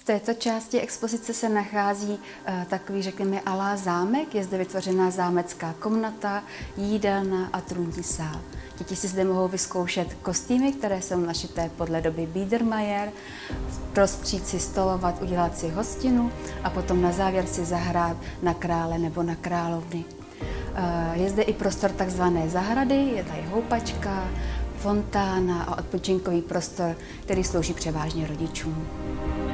této části expozice se nachází takový, řekněme, alá zámek. Je zde vytvořená zámecká komnata, jídelna a trůní sál. Děti si zde mohou vyzkoušet kostýmy, které jsou našité podle doby Biedermeier, prostřít si, stolovat, udělat si hostinu a potom na závěr si zahrát na krále nebo na královny. Je zde i prostor takzvané zahrady, je tady houpačka, fontána a odpočinkový prostor, který slouží převážně rodičům.